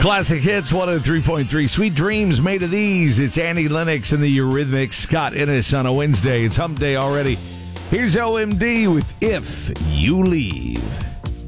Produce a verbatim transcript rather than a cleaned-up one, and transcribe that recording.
Classic Hits one oh three point three. Sweet Dreams Made of These. It's Annie Lennox and the Eurythmics. Scott Innes on a Wednesday. It's hump day already. Here's O M D with If You Leave.